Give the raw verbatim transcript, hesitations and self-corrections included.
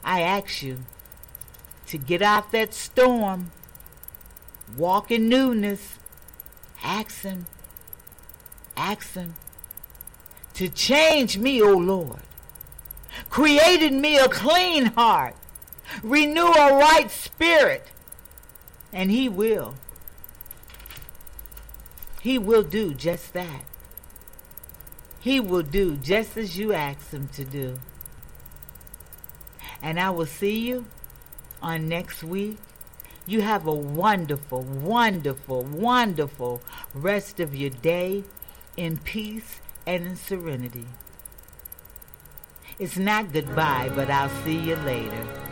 I ask you to get out that storm, walk in newness, ask him, ask him to change me, O Lord. Created me a clean heart, renew a right spirit, and he will. He will do just that. He will do just as you ask him to do. And I will see you on next week. You have a wonderful, wonderful, wonderful rest of your day in peace and in serenity. It's not goodbye, but I'll see you later.